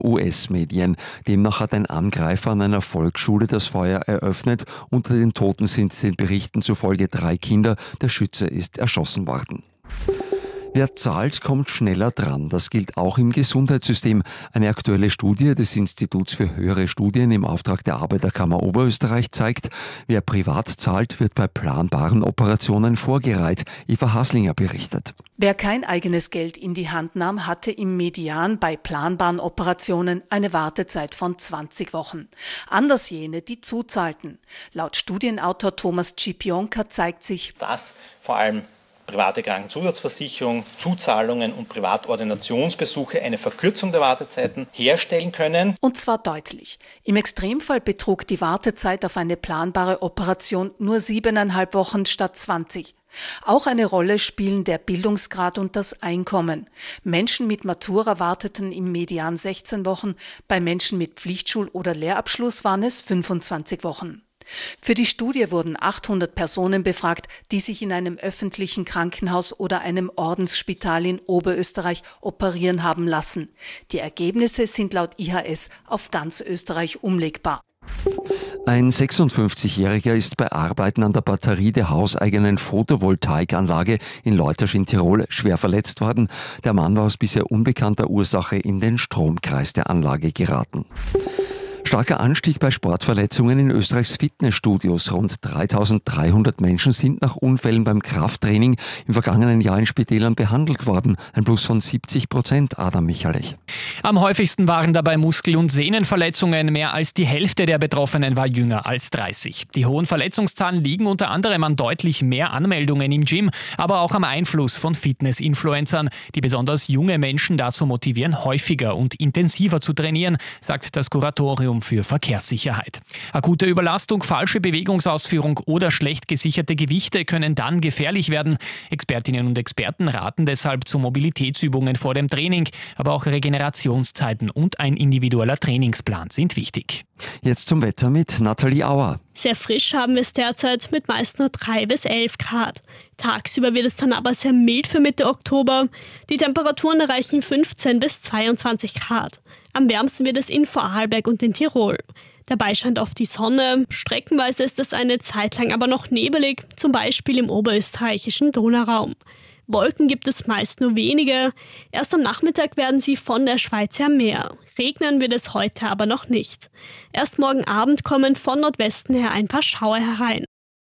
US-Medien. Demnach hat ein Angreifer an einer Volksschule das Feuer eröffnet. Unter den Toten sind den Berichten zufolge 3 Kinder. Der Schütze ist erschossen worden. Wer zahlt, kommt schneller dran. Das gilt auch im Gesundheitssystem. Eine aktuelle Studie des Instituts für höhere Studien im Auftrag der Arbeiterkammer Oberösterreich zeigt, wer privat zahlt, wird bei planbaren Operationen vorgereiht. Eva Haslinger berichtet. Wer kein eigenes Geld in die Hand nahm, hatte im Median bei planbaren Operationen eine Wartezeit von 20 Wochen. Anders jene, die zuzahlten. Laut Studienautor Thomas Cipionka zeigt sich, dass vor allem private Krankenzusatzversicherung, Zuzahlungen und Privatordinationsbesuche eine Verkürzung der Wartezeiten herstellen können. Und zwar deutlich. Im Extremfall betrug die Wartezeit auf eine planbare Operation nur 7,5 Wochen statt 20. Auch eine Rolle spielen der Bildungsgrad und das Einkommen. Menschen mit Matura warteten im Median 16 Wochen, bei Menschen mit Pflichtschul- oder Lehrabschluss waren es 25 Wochen. Für die Studie wurden 800 Personen befragt, die sich in einem öffentlichen Krankenhaus oder einem Ordensspital in Oberösterreich operieren haben lassen. Die Ergebnisse sind laut IHS auf ganz Österreich umlegbar. Ein 56-Jähriger ist bei Arbeiten an der Batterie der hauseigenen Photovoltaikanlage in Leutasch in Tirol schwer verletzt worden. Der Mann war aus bisher unbekannter Ursache in den Stromkreis der Anlage geraten. Starker Anstieg bei Sportverletzungen in Österreichs Fitnessstudios. Rund 3.300 Menschen sind nach Unfällen beim Krafttraining im vergangenen Jahr in Spitälern behandelt worden. Ein Plus von 70%, Adam Michalech. Am häufigsten waren dabei Muskel- und Sehnenverletzungen. Mehr als die Hälfte der Betroffenen war jünger als 30. Die hohen Verletzungszahlen liegen unter anderem an deutlich mehr Anmeldungen im Gym, aber auch am Einfluss von Fitness-Influencern, die besonders junge Menschen dazu motivieren, häufiger und intensiver zu trainieren, sagt das Kuratorium für Verkehrssicherheit. Akute Überlastung, falsche Bewegungsausführung oder schlecht gesicherte Gewichte können dann gefährlich werden. Expertinnen und Experten raten deshalb zu Mobilitätsübungen vor dem Training, aber auch Regenerationszeiten und ein individueller Trainingsplan sind wichtig. Jetzt zum Wetter mit Nathalie Auer. Sehr frisch haben wir es derzeit mit meist nur 3 bis 11 Grad. Tagsüber wird es dann aber sehr mild für Mitte Oktober. Die Temperaturen erreichen 15 bis 22 Grad. Am wärmsten wird es in Vorarlberg und in Tirol. Dabei scheint oft die Sonne. Streckenweise ist es eine Zeit lang aber noch nebelig, zum Beispiel im oberösterreichischen Donauraum. Wolken gibt es meist nur wenige. Erst am Nachmittag werden sie von der Schweiz her mehr. Regnen wird es heute aber noch nicht. Erst morgen Abend kommen von Nordwesten her ein paar Schauer herein.